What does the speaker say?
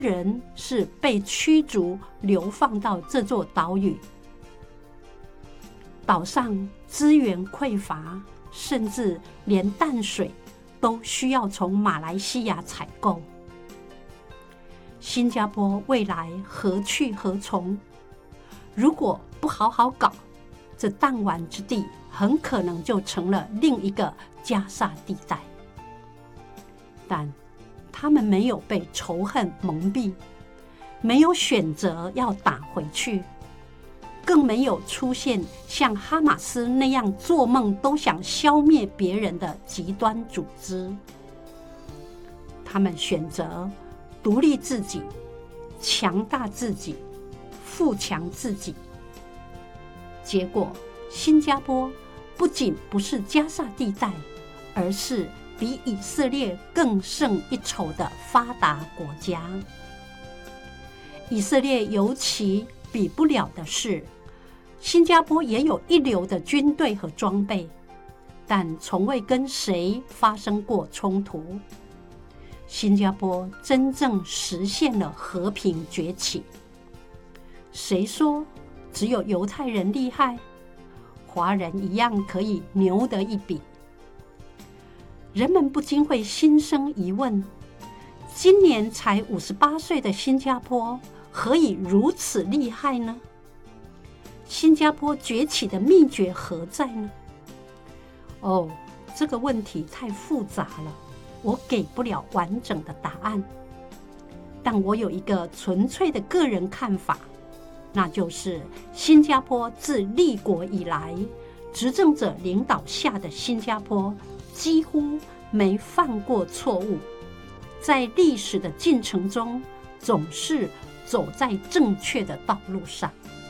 人是被驱逐流放到这座岛屿。岛上资源匮乏，甚至连淡水都需要从马来西亚采购。新加坡未来何去何从？如果不好好搞，这弹丸之地很可能就成了另一个加沙地带。但他们没有被仇恨蒙蔽，没有选择要打回去，更没有出现像哈马斯那样做梦都想消灭别人的极端组织。他们选择独立自己，强大自己，富强自己。结果，新加坡不仅不是加沙地带，而是比以色列更胜一筹的发达国家。以色列尤其比不了的是，新加坡也有一流的军队和装备，但从未跟谁发生过冲突。新加坡真正实现了和平崛起。谁说只有犹太人厉害？华人一样可以牛得一比。人们不禁会心生疑问：今年才58岁的新加坡，何以如此厉害呢？新加坡崛起的秘诀何在呢？这个问题太复杂了，我给不了完整的答案。但我有一个纯粹的个人看法，那就是新加坡自立国以来，执政者领导下的新加坡几乎没犯过错误，在历史的进程中总是走在正确的道路上。